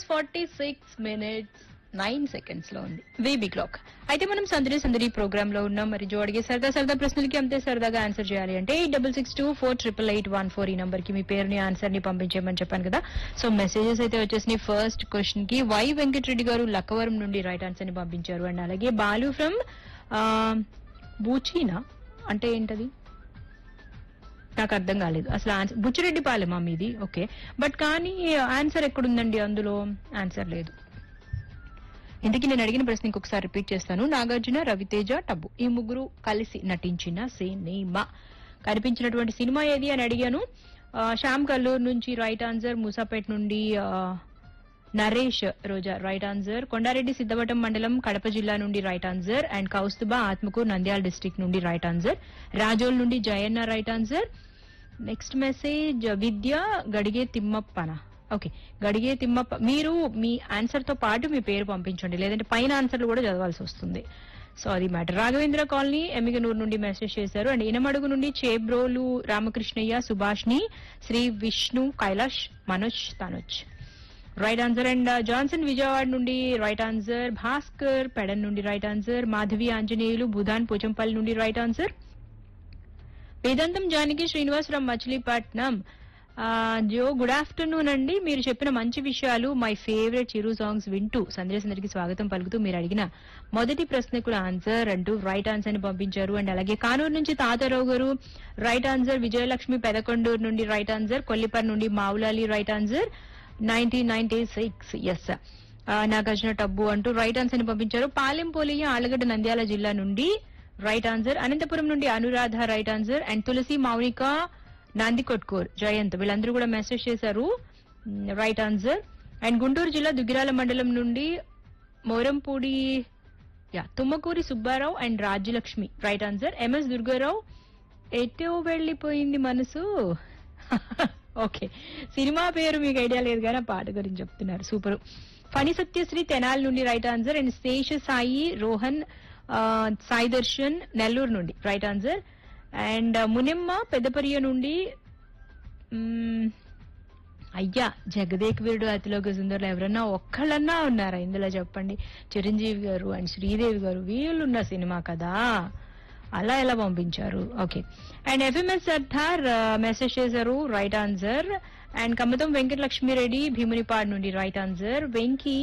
6:46:09 లో ఉంది baby clock. అయితే మనం సందడి ప్రోగ్రామ్ లో ఉన్నాం. మరి జో అడిగే సరదా ప్రశ్నలకి అంతే సరదాగా ఆన్సర్ చేయాలి అంటే 8662488814 ఈ నంబర్ కి మీ పేరుని ఆన్సర్ ని పంపించేయమని చెప్పాను కదా. సో మెసేజెస్ అయితే వచ్చేసినాయి. ఫస్ట్ క్వశ్చన్ కి వై వెంకటరెడ్డి గారు లక్కవరం నుండి రైట్ ఆన్సర్ ని పంపించారు. అండ్ అలాగే బాలు ఫ్రమ్ బూచీనా అంటే ఏంటది నాకు అర్థం కాలేదు అసలు. ఆన్సర్ బుచ్చిరెడ్డిపాలెమా మీది? ఓకే, బట్ కానీ ఆన్సర్ ఎక్కడుందండి అందులో? ఆన్సర్ లేదు. ఇంతకీ నేను అడిగిన ప్రశ్న ఇంకొకసారి రిపీట్ చేస్తాను. నాగార్జున, రవితేజ, టబ్బు ఈ ముగ్గురు కలిసి నటించిన సినిమా కనిపించినటువంటి సినిమా ఏది అని అడిగాను. శ్యామ్ కల్లూరు నుంచి రైట్ ఆన్సర్. మూసాపేట్ నుండి నరేష్ రోజా రైట్ ఆన్సర్. కొండారెడ్డి సిద్ధవటం మండలం కడప జిల్లా నుండి right answer. And Kaustubha Atmakur Nandyal district నుండి రైట్ ఆన్సర్. రాజోల్ నుండి Jayanna right answer. Next message విద్య గడిగే తిమ్మప్పన. ఓకే, గడిగే తిమ్మప్ప. మీరు మీ ఆన్సర్ తో పాటు మీ పేరు పంపించండి, లేదంటే పైన ఆన్సర్లు కూడా చదవాల్సి వస్తుంది. సో అది మ్యాటర్. రాఘవేంద్ర కాలనీ ఎమ్మిగనూరు నుండి మెసేజ్ చేశారు. అండ్ ఇనమడుగు నుండి Chebrolu Ramakrishnaiah, Subhashini, Shri Vishnu, Kailash, Manoj, Tanuj right answer. And Johnson Vijayawada నుండి రైట్ ఆన్సర్. భాస్కర్ పెడన్ నుండి రైట్ ఆన్సర్. మాధవి ఆంజనేయులు భూదాన్ పోచంపల్లి నుండి రైట్ ఆన్సర్. వేదాంతం జానకి శ్రీనివాసరావు మచిలీపట్నం. జో గుడ్ ఆఫ్టర్నూన్ అండి. మీరు చెప్పిన మంచి విషయాలు మై ఫేవరెట్ చిరు సాంగ్స్ వింటూ సందేశందరికి స్వాగతం పలుకుతూ మీరు అడిగిన మొదటి ప్రశ్నకు ఆన్సర్ అంటూ రైట్ ఆన్సర్ ని పంపించారు. అండ్ అలాగే కానూరు నుంచి తాతారావు గారు రైట్ ఆన్సర్. విజయలక్ష్మి పెదకొండూరు నుండి రైట్ ఆన్సర్. కొల్లిపర్ నుండి Mavulali right answer. 1996 yes. Nagarjuna tub అంటూ రైట్ ఆన్సర్ ని పంపించారు. పాలెం పోలియ ఆళ్లగడ్డ నంద్యాల జిల్లా నుండి రైట్ ఆన్సర్. అనంతపురం నుండి అనురాధ రైట్ ఆన్సర్. అండ్ తులసి, మౌనిక, నందికొట్కూర్, జయంత్ వీళ్ళందరూ కూడా మెసేజ్ చేశారు రైట్ ఆన్సర్. అండ్ గుంటూరు జిల్లా దుగ్గిరాల మండలం నుండి Morampudi Tummakuri Subbarao and Rajyalakshmi right answer. MS Durgarao ఎటో వెళ్లిపోయింది మనసు. ఓకే, సినిమా పేరు మీకు ఐడియా లేదు కానీ ఆ పాట గురించి చెప్తున్నారు. సూపర్. ఫణి సత్యశ్రీ తెనాలి నుండి రైట్ ఆన్సర్. అండ్ శేష సాయి రోహన్, సాయి దర్శన్ నెల్లూరు నుండి right answer. And Munimma Peddapariya నుండి అయ్యా జగదేక్ వీరుడు అతిలోక సుందరులు ఎవరన్నా ఒక్కళ్ళన్నా ఉన్నారా ఇందులో చెప్పండి? చిరంజీవి గారు అండ్ శ్రీదేవి గారు వీళ్ళున్న సినిమా కదా, అలా ఎలా పంపించారు? Okay. And FMS Sardar message చేశారు right answer. And కమ్మతం Venkatalakshmi Reddy Bheemunipadu నుండి రైట్ ఆన్సర్. వెంకీ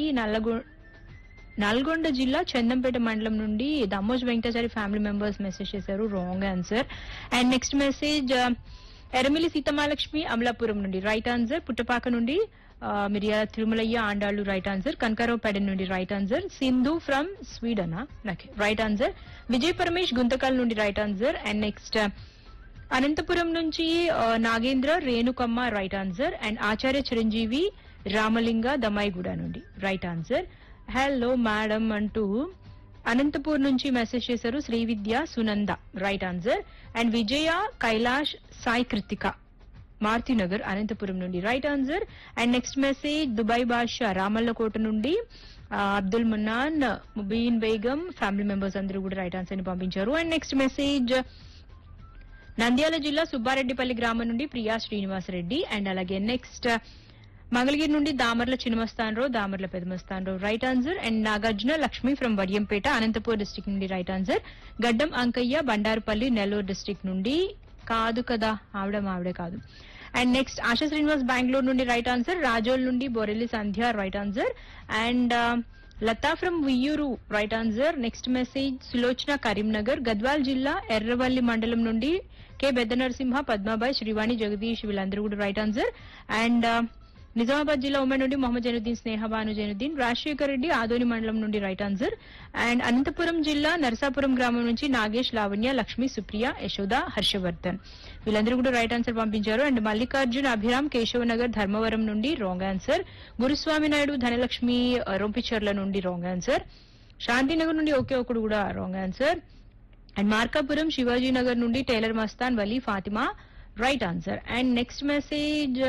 నల్గొండ జిల్లా చందంపేట మండలం నుండి Dammoj Venkatachari family members message చేశారు wrong answer. And next message Eramilli Seethamalakshmi Amalapuram నుండి రైట్ ఆన్సర్. పుట్టపాక నుండి మిరియా తిరుమలయ్య ఆండాళ్లు రైట్ ఆన్సర్. కనకారావు పెడన్ నుండి right answer. Sindhu from Sweden right answer. Vijay Paramesh Guntakal నుండి right answer. And next Anantapuram నుంచి Nagendra Renukamma right answer. And ఆచార్య చిరంజీవి రామలింగ దమ్మాయిగూడ నుండి రైట్ ఆన్సర్. హలో మేడం అంటూ అనంతపూర్ నుంచి మెసేజ్ చేశారు Srividya Sunanda right answer. And విజయ, కైలాష్, సాయి కృతిక మారుతినగర్ అనంతపురం నుండి right answer. And next message Dubai బాషా రామల్లకోట నుండి అబ్దుల్ మున్నాన్, ముబీన్ బేగం ఫ్యామిలీ మెంబర్స్ అందరూ కూడా రైట్ ఆన్సర్ ని పంపించారు. అండ్ నెక్స్ట్ మెసేజ్ నంద్యాల జిల్లా సుబ్బారెడ్డిపల్లి గ్రామం నుండి ప్రియా శ్రీనివాసరెడ్డి. అండ్ అలాగే నెక్స్ట్ మంగళగిరి నుండి Damarla Chinamastanarao, Damarla Peda Mastan Rao right answer. And Nagarjuna Lakshmi from Vadiyampeta Anantapur district నుండి రైట్ ఆన్సర్. గడ్డం అంకయ్య బండారుపల్లి నెల్లూరు డిస్ట్రిక్ట్ నుండి కాదు కదా, ఆవిడే కాదు. అండ్ నెక్స్ట్ ఆశా శ్రీనివాస్ బెంగళూరు నుండి రైట్ ఆన్సర్. రాజోల్ నుండి బొరెల్లి సంధ్య right answer. And Lata from Viyyuru right answer. Next message Sulochana Karimnagar Gadwal జిల్లా ఎర్రవల్లి మండలం నుండి కె పెద్ద నరసింహ, పద్మాబాయ్, శ్రీవాణి, జగదీష్ వీళ్ళందరూ కూడా రైట్ ఆన్సర్. అండ్ నిజామాబాద్ జిల్లా ఉమ్మడి నుండి మొహమ్మద్ జైనుద్దీన్, స్నేహ భాను జైనుద్దీన్, రాజశేఖర్ రెడ్డి ఆదోని మండలం నుండి రైట్ ఆన్సర్. అండ్ అనంతపురం జిల్లా నరసాపురం గ్రామం నుంచి నాగేష్, లావణ్య, లక్ష్మి, సుప్రియ, యశోద, హర్షవర్ధన్ వీళ్ళందరూ కూడా రైట్ ఆన్సర్ పంపించారు. అండ్ మల్లికార్జున్ అభిరామ్ కేశవనగర్ ధర్మవరం నుండి రాంగ్ ఆన్సర్. గురుస్వామి నాయుడు ధనలక్ష్మి రొంపిచర్ల నుండి రాంగ్ ఆన్సర్. శాంతినగర్ నుండి ఒకే ఒకడు కూడా wrong answer. And Markapuram Shivaji Nagar నుండి tailor Mastan, Vali, Fatima right answer. And next message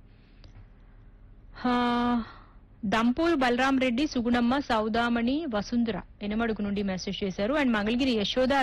Dampur Balaram Reddy, Sugunamma, Saudamani, Vasundhara Enamadugu నుండి మెసేజ్ చేశారు. అండ్ మంగళగిరి యశోద